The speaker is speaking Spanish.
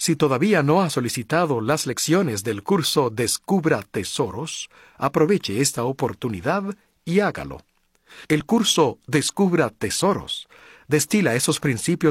Si todavía no ha solicitado las lecciones del curso Descubra Tesoros, aproveche esta oportunidad y hágalo. El curso Descubra Tesoros destila esos principios